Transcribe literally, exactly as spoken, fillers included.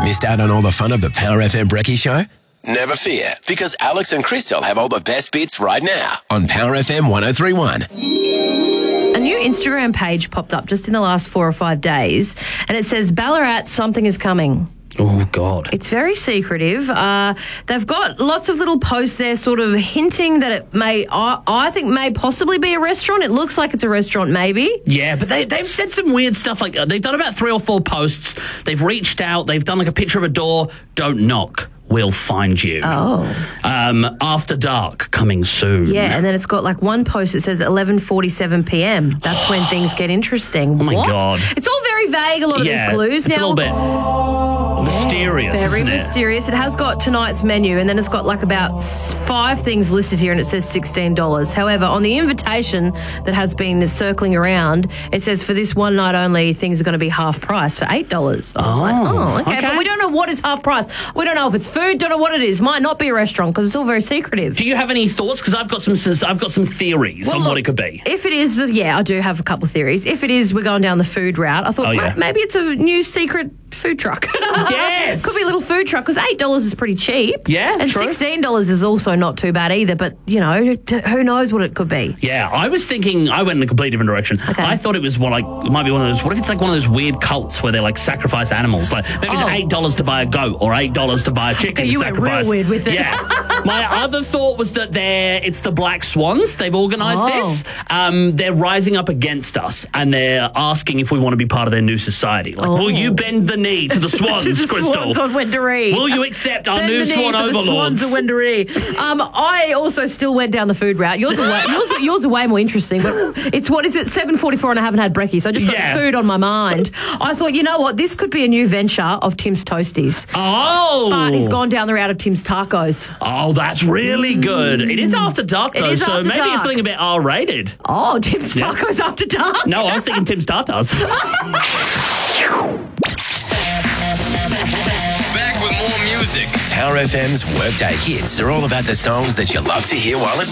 Missed out on all the fun of the Power F M Brekkie Show? Never fear, because Alex and Crystal have all the best bits right now on Power F M one oh three point one. A new Instagram page popped up just in the last four or five days, and it says, Ballarat, something is coming. Oh, God. It's very secretive. Uh, they've got lots of little posts there sort of hinting that it may, I, I think, may possibly be a restaurant. It looks like it's a restaurant, maybe. Yeah, but they, they've said some weird stuff. Like uh, they've done about three or four posts. They've reached out. They've done like a picture of a door. Don't knock. We'll find you. Oh. Um, after dark, coming soon. Yeah, and then it's got like one post that says eleven forty-seven p.m. That's when things get interesting. Oh, my what? God. It's all very vague, a lot of yeah, these clues. It's now, a little bit mysterious, Very isn't it? mysterious. It has got tonight's menu, and then it's got like about five things listed here, and it says sixteen dollars. However, on the invitation that has been circling around, it says for this one night only, things are going to be half price for eight dollars. Oh, like, oh okay. okay. But we don't know what is half price. We don't know if it's food, don't know what it is. Might not be a restaurant because it's all very secretive. Do you have any thoughts? Because I've got some, I've got some theories well, on look, what it could be. If it is the, yeah, I do have a couple of theories. If it is, we're going down the food route. I thought Oh, yeah. maybe it's a new secret food truck. Yes. Could be a little food truck because eight dollars is pretty cheap. Yeah, and true. sixteen dollars is also not too bad either. But you know, t- who knows what it could be? Yeah, I was thinking, I went in a completely different direction. Okay. I thought it was one like, it might be one of those, what if it's like one of those weird cults where they like sacrifice animals? Like maybe Oh. it's eight dollars to buy a goat or eight dollars to buy a chicken. Okay, you went sacrifice. real weird with it. Yeah. My other thought was that they're, it's the Black Swans. They've organised Oh. this. Um, they're rising up against us and they're asking if we want to be part of their new society. Like, Oh. will you bend the knee to the swans, To the Crystal? swans on Wendouree. Will you accept our Bend new the knee swan for the overlords? swans of Wendouree. Um, I also still went down the food route. Yours are way, yours, are- yours are way more interesting. But it's what is it? seven forty-four, and I haven't had brekkie, so I just got Yeah. food on my mind. I thought, you know what? This could be a new venture of Tim's Toasties. Oh! But he's gone down the route of Tim's Tacos. Oh, that's really good. It is after dark, It though, is so after maybe it's dark. something a bit R-rated. Oh, Tim's Yeah. Tacos after dark. No, I was thinking Tim's Tartars. Back with more music. Power F M's Workday Hits are all about the songs that you love to hear while at